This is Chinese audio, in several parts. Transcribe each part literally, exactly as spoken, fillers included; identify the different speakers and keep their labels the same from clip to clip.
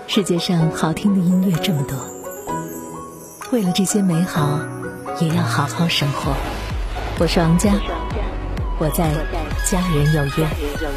Speaker 1: 世界上好听的音乐这么多，为了这些美好，也要好好生活。我是王佳，我在家人有约。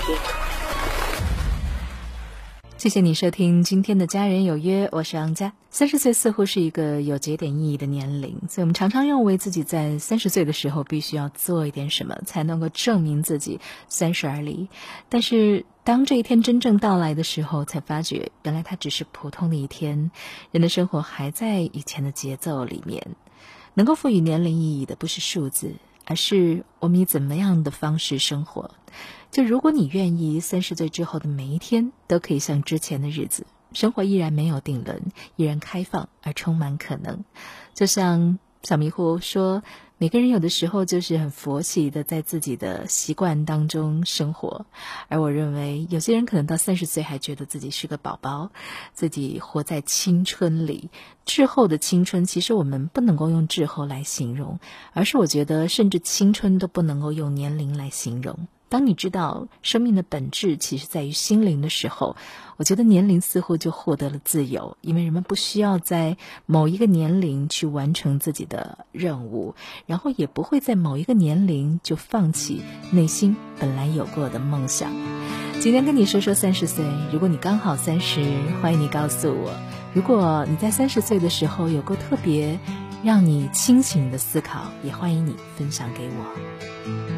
Speaker 1: 谢谢你收听今天的家人有约，我是王佳。三十岁似乎是一个有节点意义的年龄，所以我们常常认为自己在三十岁的时候必须要做一点什么，才能够证明自己三十而立。但是当这一天真正到来的时候，才发觉原来它只是普通的一天，人的生活还在以前的节奏里面。能够赋予年龄意义的不是数字，而是我们以怎么样的方式生活。就如果你愿意，三十岁之后的每一天都可以像之前的日子，生活依然没有定论，依然开放而充满可能。就像小迷糊说，每个人有的时候就是很佛系的在自己的习惯当中生活，而我认为有些人可能到三十岁还觉得自己是个宝宝，自己活在青春里。滞后的青春其实我们不能够用滞后来形容，而是我觉得甚至青春都不能够用年龄来形容。当你知道生命的本质其实在于心灵的时候，我觉得年龄似乎就获得了自由，因为人们不需要在某一个年龄去完成自己的任务，然后也不会在某一个年龄就放弃内心本来有过的梦想。今天跟你说说三十岁，如果你刚好三十，欢迎你告诉我，如果你在三十岁的时候有过特别让你清醒的思考，也欢迎你分享给我。